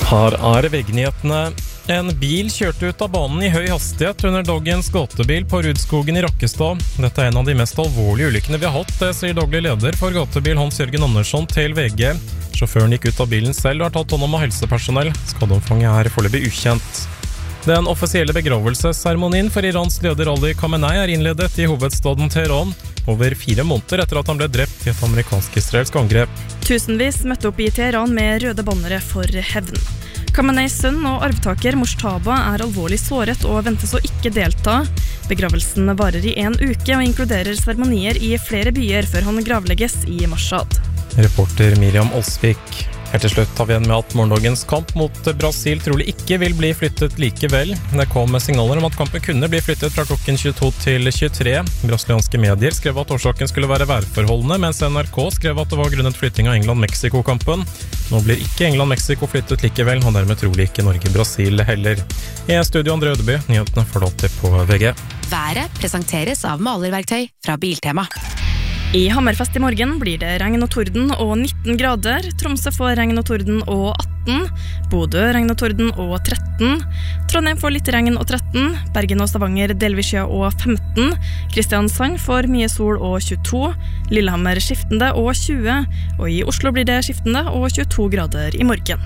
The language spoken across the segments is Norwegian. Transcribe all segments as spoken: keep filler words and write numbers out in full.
Her er veggnyhetene. En bil kjørte ut av banen i høy hastighet under Doggens gåtebil på Rudskogen i Rakkestad. Dette er en av de mest alvorlige ulykkene vi har hatt, det sier daglig leder for gåtebil Hans-Jørgen Andersson til V G. Sjåføren gikk ut av bilen selv og har tatt hånd om av helsepersonell. Skadeomfanget er foreløpig ukjent. Den offisielle begravelsesseremonien for Irans leder Ali Khamenei er innledet i hovedstaden Teheran, over fire måneder etter at han ble drept i et amerikansk-israelsk angrep. Tusenvis møtte opp i Teheran med røde bannere for hevn. Khameneis sønn og arvtaker Moshtaba er alvorlig såret og ventes å ikke delta. Begravelsen varer i en uke og inkluderer seremonier i flere byer før han gravlegges i Mashhad. Reporter Miriam Olsvik. Helt til slutt tar vi igjen med at morgendagens kamp mot Brasil trolig ikke vil bli flyttet likevel. Det kom med signaler om at kampen kunne bli flyttet fra klokken tjueto til tjuetre. Brasilianske medier skrev at årsaken skulle være værforholdene, mens N R K skrev at det var grunnet flytting av England-Mexico-kampen. Nå blir ikke England-Mexico flyttet likevel, og dermed trolig ikke Norge-Brasil heller. I studio Andre Ødeby, nyhetene får du alltid på V G. Været presenteres av malerverktøy fra Biltema. I Hammerfest i morgen blir det regn og torden og nitten grader. Tromsø får regn og torden og atten. Bodø regn og torden og tretten. Trondheim får litt regn og tretten. Bergen og Stavanger delvis skya og femten. Kristiansand får mye sol og tjueto. Lillehammer skiftende og tjue. Og i Oslo blir det skiftende og tjueto grader i morgen.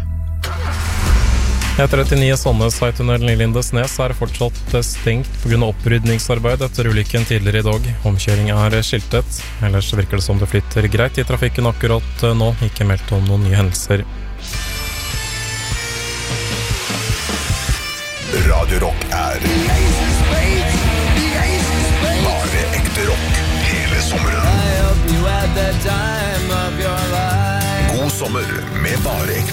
E trettini Sandnes-Heitunnelen i Lindesnes er fortsatt stengt på grunn av opprydningsarbeid etter ulykken tidligere i dag. Omkjøring er skiltet. Ellers virker det som det flytter greit i trafikken akkurat nå. Ikke meldt om noen nye hendelser. Radio Rock er bare ekte rock hele sommeren. God sommer med bare